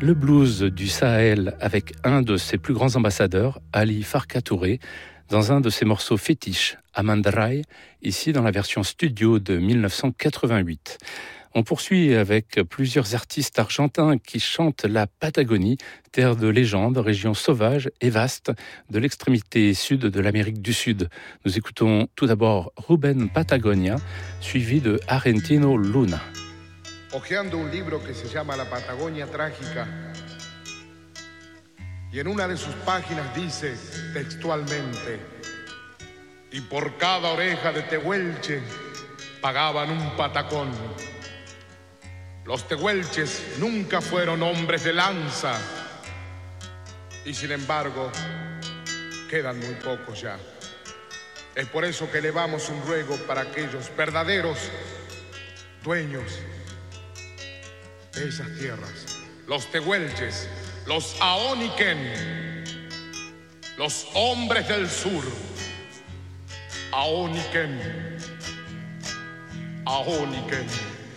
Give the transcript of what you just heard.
Le blues du Sahel avec un de ses plus grands ambassadeurs, Ali Farka Touré, dans un de ses morceaux fétiches, Amandaray, ici dans la version studio de 1988. On poursuit avec plusieurs artistes argentins qui chantent la Patagonie, terre de légende, région sauvage et vaste de l'extrémité sud de l'Amérique du Sud. Nous écoutons tout d'abord Rubén Patagonia, suivi de Argentino Luna. Hojeando un libro que se llama La Patagonia Trágica, y en una de sus páginas dice textualmente: y por cada oreja de tehuelche pagaban un patacón. Los tehuelches nunca fueron hombres de lanza, y sin embargo quedan muy pocos ya. Es por eso que elevamos un ruego para aquellos verdaderos dueños de esas tierras, los tehuelches, los aoniquen, los hombres del sur. Aoniquen, aoniquen.